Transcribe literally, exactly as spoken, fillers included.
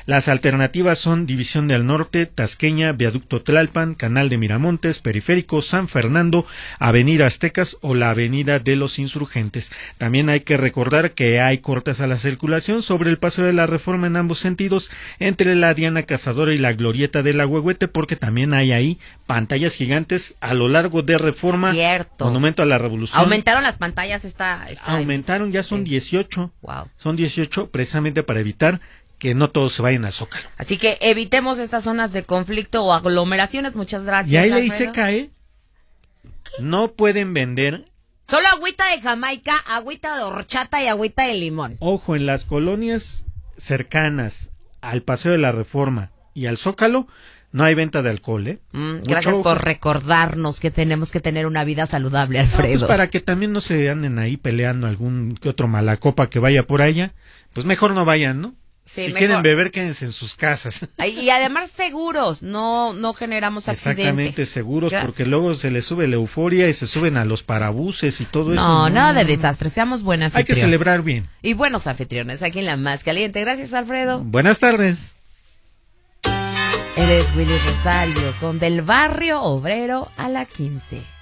Las alternativas son División del Norte, Tasqueña, Viaducto Tlalpan, Canal de Miramontes, Periférico, San Fernando, Avenida Aztecas o la Avenida de los Insurgentes. También hay que recordar que hay cortes a la circulación sobre el Paseo de la Reforma en ambos sentidos, entre la Diana Cazadora y la Glorieta del Ahuehuete, porque también hay ahí pantallas gigantes a lo largo de Reforma. Cierto. Monumento a la Revolución. Aumentaron las pantallas esta... esta Aumentaron, ya son dieciocho. Wow. Son dieciocho precisamente para evitar que no todos se vayan al Zócalo. Así que evitemos estas zonas de conflicto o aglomeraciones. Muchas gracias, Y ahí Alfredo. le dice cae, no pueden vender. Solo agüita de Jamaica, agüita de horchata y agüita de limón. Ojo, en las colonias cercanas al Paseo de la Reforma y al Zócalo, no hay venta de alcohol, ¿eh? Mm, gracias ojo. por recordarnos que tenemos que tener una vida saludable, Alfredo. No, pues para que también no se anden ahí peleando algún que otro malacopa que vaya por allá, pues mejor no vayan, ¿no? Sí, si mejor. quieren beber, quédense en sus casas. Y además seguros, no no generamos accidentes. Exactamente, seguros, Gracias. porque luego se les sube la euforia y se suben a los parabuses y todo no, eso. No, nada de no. desastre, seamos buen anfitrión. Hay que celebrar bien. Y buenos anfitriones, aquí en La Más Caliente. Gracias, Alfredo. Buenas tardes. Eres Willy Rosario, con Del Barrio Obrero a la quince.